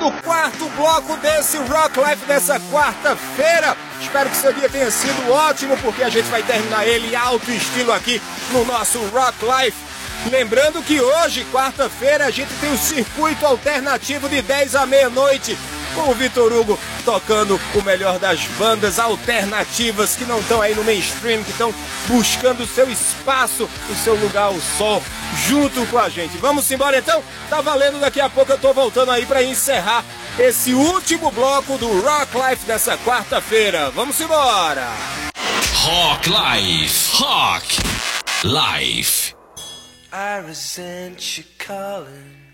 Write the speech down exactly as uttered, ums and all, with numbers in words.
no quarto bloco desse Rock Life dessa quarta-feira. Espero que seu dia tenha sido ótimo, porque a gente vai terminar ele em alto estilo aqui no nosso Rock Life. Lembrando que hoje, quarta-feira, a gente tem o circuito alternativo de dez à meia-noite, com o Vitor Hugo tocando o melhor das bandas alternativas que não estão aí no mainstream, que estão buscando o seu espaço, o seu lugar ao sol, junto com a gente. Vamos embora então? Tá valendo, daqui a pouco eu tô voltando aí para encerrar esse último bloco do Rock Life dessa quarta-feira. Vamos embora! Rock Life, Rock Life. I resent you calling.